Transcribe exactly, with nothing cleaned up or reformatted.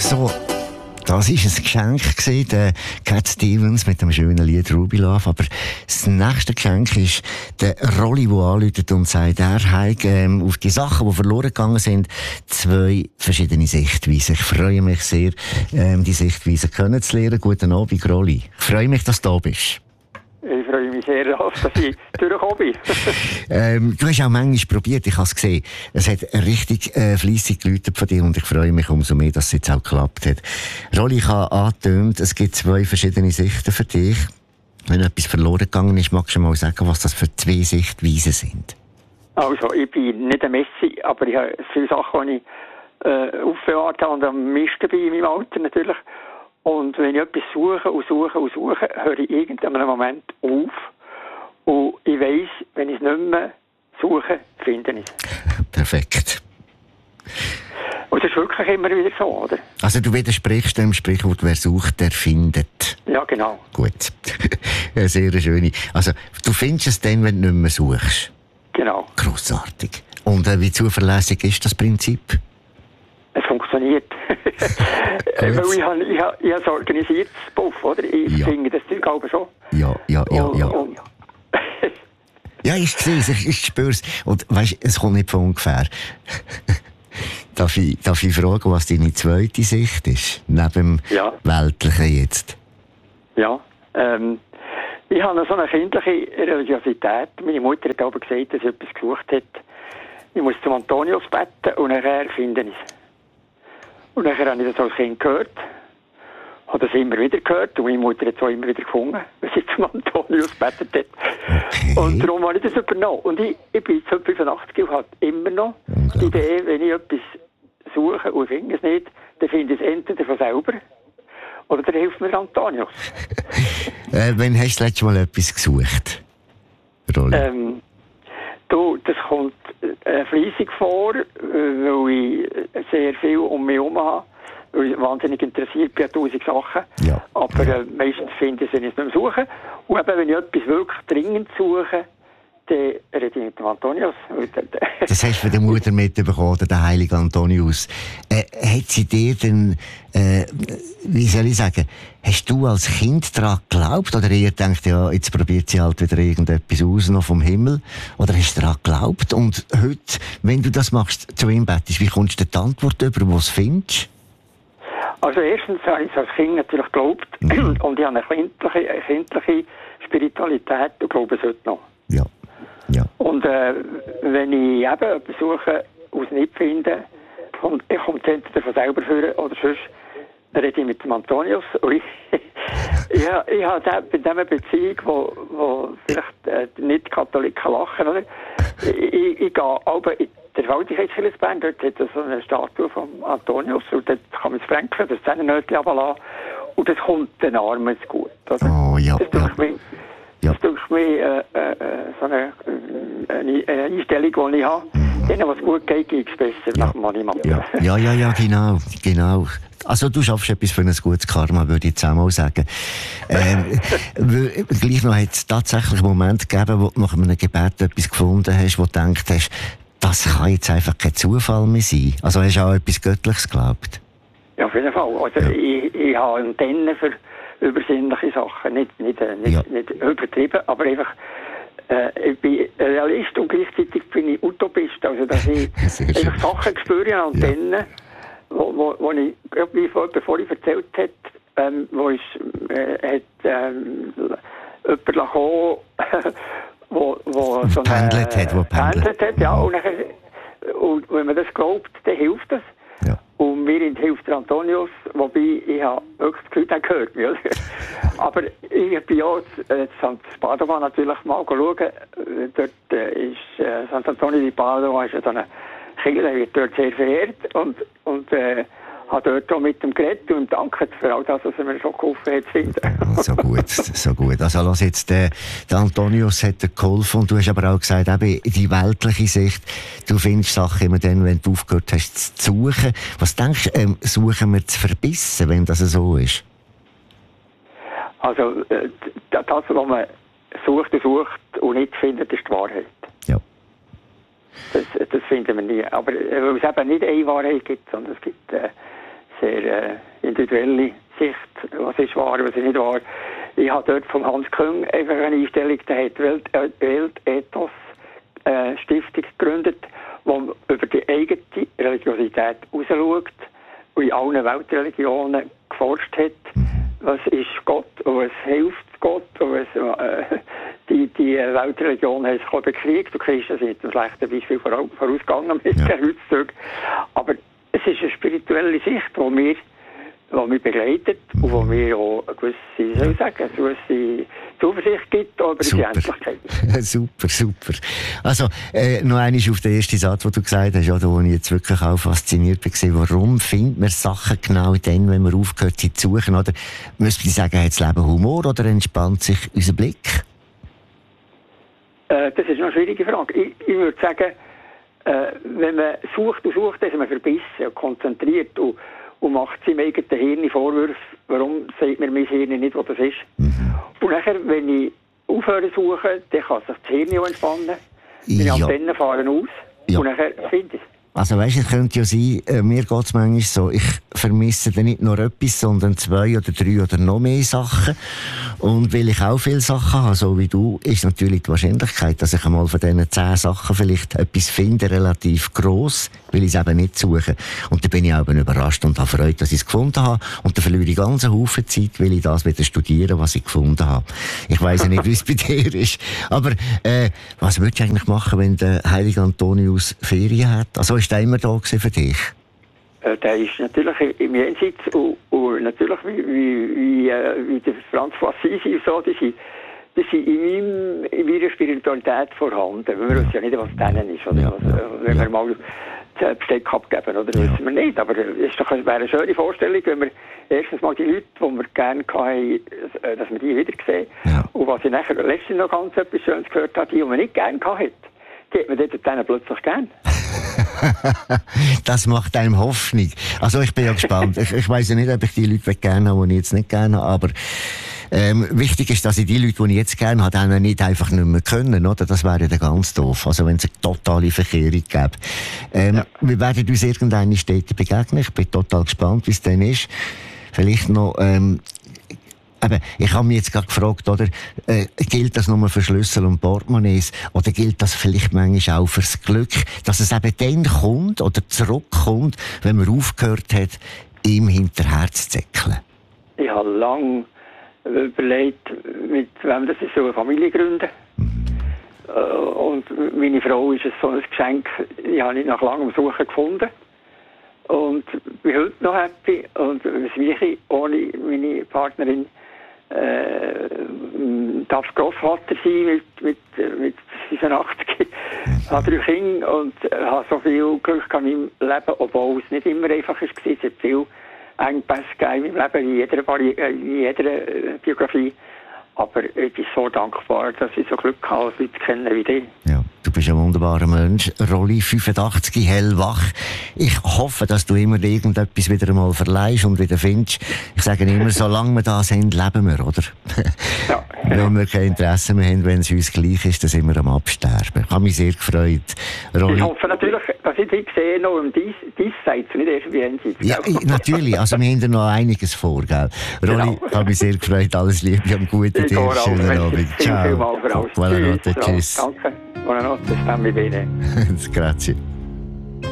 So, das war ein Geschenk gewesen, der Cat Stevens mit dem schönen Lied Ruby Love. Aber das nächste Geschenk ist der Rolli, der anruft und sagt, er hat ähm, auf die Sachen, die verloren gegangen sind, zwei verschiedene Sichtweisen. Ich freue mich sehr, ähm, die Sichtweisen kennenzulernen. Guten Abend, Rolli. Ich freue mich, dass du da bist. Ich freue mich sehr darauf, dass ich durchgekommen bin. ähm, du hast auch manchmal probiert, ich habe es gesehen. Es hat richtig äh, fleissig geläutet von dir und ich freue mich umso mehr, dass es jetzt auch geklappt hat. Rolli, ich habe angetönt, es gibt zwei verschiedene Sichten für dich. Wenn etwas verloren gegangen ist, magst du mal sagen, was das für zwei Sichtweisen sind? Also, ich bin nicht ein Messi, aber ich habe viele Sachen, die ich äh, aufbewahrt habe und am meisten bin in meinem Alter natürlich. Und wenn ich etwas suche und suche und suche, höre ich irgendeinen Moment auf. Und ich weiss, wenn ich es nicht mehr suche, finde ich es. Perfekt. Und das ist wirklich immer wieder so, oder? Also du widersprichst dem Sprichwort, wer sucht, der findet. Ja, genau. Gut. Ja, sehr schön. Also du findest es dann, wenn du nicht mehr suchst. Genau. Grossartig. Und äh, wie zuverlässig ist das Prinzip? Es funktioniert. Weil ich habe ich hab, ich hab so organisiertes Puff, oder? Ich Ja. finde das Zeug aber schon. Ja, ja, ja, Und- ja. und- Ja, ich sehe es, ich, ich spüre es. Und weißt, es kommt nicht von ungefähr. darf, ich, darf ich fragen, was deine zweite Sicht ist? Neben dem Ja. Weltlichen jetzt. Ja, ähm, ich habe so eine kindliche Religiosität. Meine Mutter hat aber gesagt, dass sie etwas gesucht hat. Ich muss zum Antonius beten und nachher finde ich es. Und nachher habe ich das als Kind gehört. Habe das immer wieder gehört und meine Mutter hat es auch immer wieder gefunden, wenn sie zum Antonius gebetet hat. Okay. Und darum habe ich das übernommen. Und ich, ich bin jetzt fünfundachtzig und habe immer noch die Idee, wenn ich etwas suche und finde es nicht, dann finde ich es entweder von selber oder dann hilft mir der Antonius. Äh, wann hast du das letzte Mal etwas gesucht? Rolli? Ähm, du, das kommt äh, fleissig vor, äh, weil ich sehr viel um mich herum habe, weil ich wahnsinnig interessiert bin an tausend Sachen. Ja. Aber äh, meistens finde ich es, wenn ich es nicht mehr suche. Und eben, wenn ich etwas wirklich dringend suche, dann rede ich mit dem Antonius. Das hast du von der Mutter mitbekommen, oder der heilige Antonius. Äh, hat sie dir denn, äh, wie soll ich sagen, hast du als Kind daran geglaubt? Oder eher gedacht, ja, jetzt probiert sie halt wieder irgendetwas aus, noch vom Himmel? Oder hast du daran geglaubt? Und heute, wenn du das machst, zu ihm bettest, wie kommst du die Antwort über, was du findest? Also erstens habe ich es als Kind natürlich geglaubt. Mhm. Und ich habe eine kindliche, eine kindliche Spiritualität und glaube es heute noch. Ja. Ja. Und äh, wenn ich eben etwas suche, aus nicht finde, kommt, ich komme es entweder von selber führen oder sonst rede ich mit dem Antonius. Und ich, ich, ha- ich habe da- bei dieser Beziehung, wo, wo vielleicht äh, nicht Katholiken lachen, oder? Ich, ich, ich gehe aber in der Waldigkeitskirche, dort hat es so eine Statue von Antonius und dort kann man es franken, das Zähnenötchen runterlassen und das kommt den Armen zu gut. Oder? Oh, ja, Das ja. tut mich, Ja. das tut mich äh, äh, so eine, äh, eine, eine Einstellung, die ich habe. Denen, was gut geht, geht es besser, nach dem Mann. Ja, ja, ja, ja, genau, genau. Also du schaffst etwas für ein gutes Karma, würde ich jetzt auch mal sagen. Ähm, w- gleich noch hat es tatsächlich einen Moment gegeben, wo du nach einem Gebet etwas gefunden hast, wo du gedacht hast, das kann jetzt einfach kein Zufall mehr sein. Also hast du auch etwas Göttliches geglaubt? Ja, auf jeden Fall. Also Ja. ich, ich habe Antennen für übersinnliche Sachen. Nicht, nicht, äh, nicht, Ja. nicht übertrieben, aber einfach, äh, ich bin Realist und gleichzeitig bin ich Utopist. Also dass ich Sehr schön. einfach Sachen spüre an Antennen, wo, wo, wo ich, glaub, wie vor, bevor ich erzählt hat, ähm, wo ich, äh, hat, ähm, jemand gekommen, wo, wo so Pendelt hat, wo pendelt. hat, ja. Und, nachher, und wenn man das glaubt, dann hilft das. Ja. Und mir hilft der Antonius, wobei ich habe wirklich das Gefühl, der gehört mir. Oder? Aber ich bin ja in Sankt Padova natürlich mal schauen. Dort äh, ist äh, Sankt Antonio di Padova ist ja so eine Kirche, der wird dort sehr verehrt. Und, und äh, habe dort auch mit dem geredet und ihm dankt für all das, was er mir schon geholfen hat zu finden. Oh, so gut, so gut. Also lass jetzt, der, der Antonius hat dir geholfen und du hast aber auch gesagt, eben die weltliche Sicht, du findest Sachen immer dann, wenn du aufgehört hast zu suchen. Was denkst du, ähm, suchen wir zu verbissen, wenn das so ist? Also äh, das, was man sucht und sucht und nicht findet, ist die Wahrheit. Ja. Das, das finden wir nie. Aber äh, weil es eben nicht eine Wahrheit gibt, sondern es gibt äh, sehr, sehr äh, individuelle Sicht, was ist wahr, was ist nicht wahr. Ich habe dort von Hans Küng einfach eine Einstellung, der hat Welt, äh, Weltethos äh, Stiftung gegründet, wo über die eigene Religiosität rausschaut und in allen Weltreligionen geforscht hat, was ist Gott und was hilft Gott und was, äh, die, die Weltreligion haben sich bekriegt und Christen sind ein schlechtes Beispiel vorausgegangen mit ja. Kreuzzug. Aber es ist eine spirituelle Sicht, die wir die mich begleitet und wo mir auch eine gewisse, soll ich sagen, eine gewisse Zuversicht gibt über die Endlichkeit. Super, super. Also, äh, noch einmal auf den ersten Satz, den du gesagt hast, ja, da, wo ich jetzt wirklich auch fasziniert war. Warum findet man Sachen genau dann, wenn man aufgehört, sie zu suchen? Oder müsste ich sagen, hat das Leben Humor oder entspannt sich unser Blick? Äh, das ist eine schwierige Frage. Ich, ich würde sagen, äh, wenn man sucht und sucht, dann ist man verbissen und konzentriert und und macht seinem eigenen Hirn Vorwürfe, warum sagt mir mein Hirn nicht, was das ist. Mhm. Und nachher, wenn ich aufhöre zu suchen, dann kann sich das Hirn auch entspannen. Meine ja. Antennen fahren aus ja. und nachher finde ich es. Also weisst, es könnte ja sein, äh, mir geht es manchmal so, ich vermisse dann nicht nur etwas, sondern zwei oder drei oder noch mehr Sachen. Und weil ich auch viele Sachen habe, so wie du, ist natürlich die Wahrscheinlichkeit, dass ich einmal von diesen zehn Sachen vielleicht etwas finde, relativ gross, weil ich es eben nicht suche. Und dann bin ich auch überrascht und habe Freude, dass ich es gefunden habe. Und dann verliere ich ganz einen Haufen Zeit, weil ich das wieder studieren, was ich gefunden habe. Ich weiss ja nicht, wie es bei dir ist. Aber äh, was würdest du eigentlich machen, wenn der heilige Antonius Ferien hat? Also ist der immer da für dich? Äh, der ist natürlich im Jenseits und, und natürlich wie, wie, wie, äh, wie der Franz von Assisi und so, die sind, die sind in, meinem, in meiner Spiritualität vorhanden. Wir wissen ja nicht, was denen ist. Oder? Ja. Also, wenn ja. wir mal das Besteck abgeben, oder? Das ja. wissen wir nicht. Aber es wäre eine schöne Vorstellung, wenn wir erstens mal die Leute, die wir gerne hatten, dass wir die wieder sehen. Ja. Und was ich nachher letztens noch ganz etwas Schönes gehört habe, die, die man nicht gerne hatte, die hat man dort plötzlich gern. Das macht einem Hoffnung. Also ich bin ja gespannt. Ich, ich weiss ja nicht, ob ich die Leute gerne habe, die ich jetzt nicht gerne habe, aber ähm, wichtig ist, dass ich die Leute, die ich jetzt gerne habe, dann nicht einfach nicht mehr können, oder? Das wäre ja ganz doof. Also wenn es eine totale Verkehrung gäbe. Ähm, ja. Wir werden uns irgendeine Städte begegnen. Ich bin total gespannt, wie es dann ist. Vielleicht noch... Ähm, Eben, ich habe mich jetzt gerade gefragt, oder, äh, gilt das nur für Schlüssel und Portemonnaies, oder gilt das vielleicht manchmal auch fürs Glück, dass es eben dann kommt oder zurückkommt, wenn man aufgehört hat, ihm hinterher zu zäckeln? Ich habe lange überlegt, mit wem das ist, so eine Familie gründen. Mhm. Äh, und meine Frau ist so ein Geschenk, ich habe nicht nach langem Suchen gefunden. Und bin heute noch happy. Und was mich ohne meine Partnerin äh, darf Grossvater sein mit, mit, mit fünfundachtzig. Ich habe drei Kinder und habe so viel Glück in meinem Leben, obwohl es nicht immer einfach war. Es hat viel Engpässe gegeben in meinem Leben, in jeder, Vari- in jeder Biografie. Aber ich bin so dankbar, dass ich so Glück habe, Leute kennen wie dich. Ja, du bist ein wunderbarer Mensch. Rolli, fünfundachtzig, hellwach. Ich hoffe, dass du immer irgendetwas wieder einmal verleihst und wieder findest. Ich sage immer, solange wir da sind, leben wir, oder? Ja, genau. Wenn wir kein Interesse mehr haben, wenn es uns gleich ist, dann sind wir am Absterben. Ich habe mich sehr gefreut. Rolli. Ich hoffe natürlich, dass ich dich sehe noch um dies, dies Seite, nicht erst wie Jenseits. Ja, natürlich. Also wir haben da noch einiges vor, gell? Rolli, genau. Ich habe mich sehr gefreut. Alles Liebe und gute dir. Schönen Abend. Ciao. Buonanotte, tschüss. Danke. Buonanotte, stammi bene. Grazie.